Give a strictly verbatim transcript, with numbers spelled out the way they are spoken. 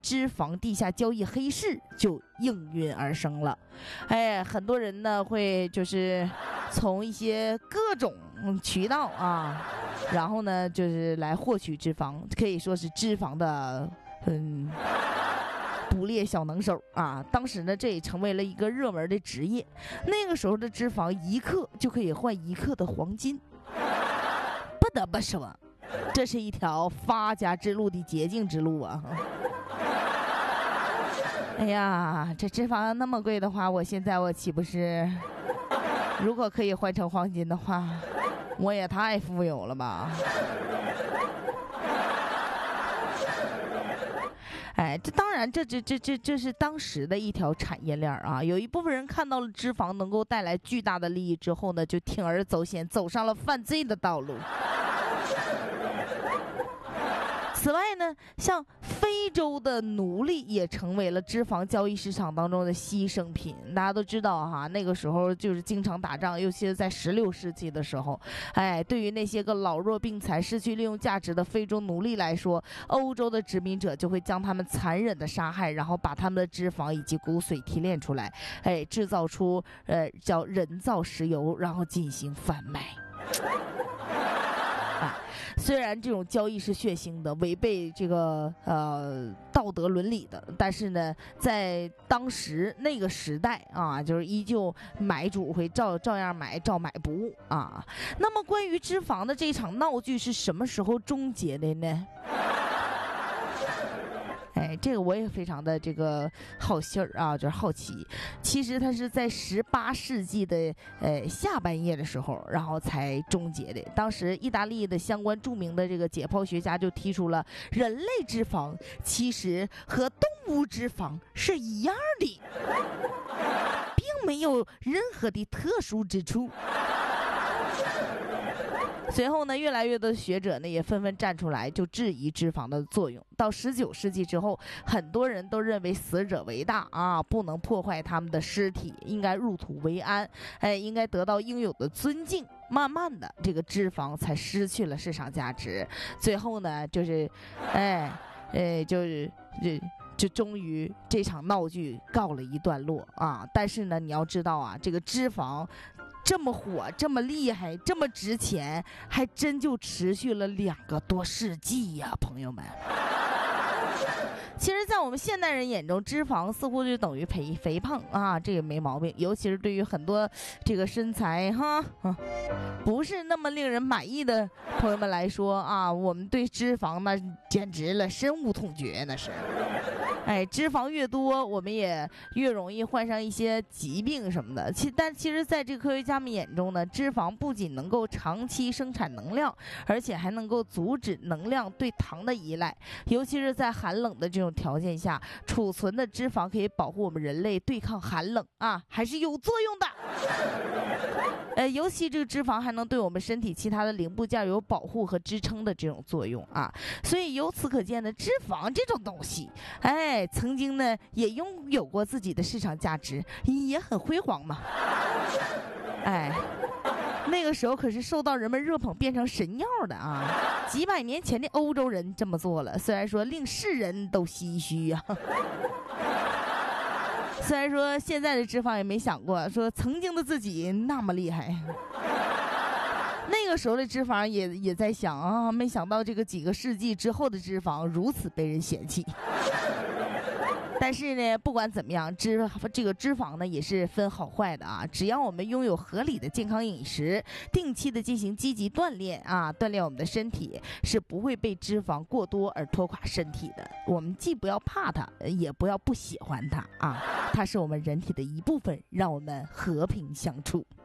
脂肪地下交易黑市就应运而生了。哎，很多人呢会就是从一些各种渠道啊，然后呢就是来获取脂肪，可以说是脂肪的嗯捕猎小能手啊。当时呢这也成为了一个热门的职业。那个时候的脂肪一克就可以换一克的黄金，不得不说这是一条发家之路的捷径之路啊。哎呀，这脂肪那么贵的话，我现在我岂不是如果可以换成黄金的话，我也太富有了吧。哎，这当然这这这这这是当时的一条产业链啊。有一部分人看到了脂肪能够带来巨大的利益之后呢，就铤而走险，走上了犯罪的道路。此外呢，像非洲的奴隶也成为了脂肪交易市场当中的牺牲品。大家都知道哈，那个时候就是经常打仗，尤其是在十六世纪的时候，哎，对于那些个老弱病残、失去利用价值的非洲奴隶来说，欧洲的殖民者就会将他们残忍的杀害，然后把他们的脂肪以及骨髓提炼出来，哎，制造出呃叫人造石油，然后进行贩卖。啊，虽然这种交易是血腥的，违背这个呃道德伦理的，但是呢，在当时那个时代啊，就是依旧买主会照照样买，照买不误啊。那么关于脂肪的这场闹剧是什么时候终结的呢？哎，这个我也非常的这个好信儿啊，就是好奇。其实它是在十八世纪的呃下半叶的时候，然后才终结的。当时意大利的相关著名的这个解剖学家就提出了，人类脂肪其实和动物脂肪是一样的，并没有任何的特殊之处。随后呢，越来越多的学者呢也纷纷站出来，就质疑脂肪的作用。到十九世纪之后，很多人都认为死者为大啊，不能破坏他们的尸体，应该入土为安，哎，应该得到应有的尊敬。慢慢的，这个脂肪才失去了市场价值。最后呢，就是，哎，哎，就是这。就终于这场闹剧告了一段落啊！但是呢，你要知道啊，这个脂肪这么火、这么厉害、这么值钱，还真就持续了两个多世纪呀，朋友们。其实，在我们现代人眼中，脂肪似乎就等于肥肥胖啊，这个没毛病。尤其是对于很多这个身材哈、啊，不是那么令人满意的朋友们来说啊，我们对脂肪那简直了深恶痛绝，那是。哎，脂肪越多，我们也越容易患上一些疾病什么的。其但其实，在这个科学家们眼中呢，脂肪不仅能够长期生产能量，而且还能够阻止能量对糖的依赖。尤其是在寒冷的这种条件下，储存的脂肪可以保护我们人类对抗寒冷啊，还是有作用的。呃，尤其这个脂肪还能对我们身体其他的零部件有保护和支撑的这种作用啊，所以由此可见呢，脂肪这种东西，哎，曾经呢也拥有过自己的市场价值，也很辉煌嘛。哎，那个时候可是受到人们热捧，变成神药的啊！几百年前的欧洲人这么做了，虽然说令世人都唏嘘呀、啊。虽然说现在的脂肪也没想过说曾经的自己那么厉害，那个时候的脂肪也也在想啊，没想到这个几个世纪之后的脂肪如此被人嫌弃。但是呢，不管怎么样，脂这个脂肪呢也是分好坏的啊。只要我们拥有合理的健康饮食，定期的进行积极锻炼啊，锻炼我们的身体，是不会被脂肪过多而拖垮身体的。我们既不要怕它，也不要不喜欢它啊，它是我们人体的一部分，让我们和平相处。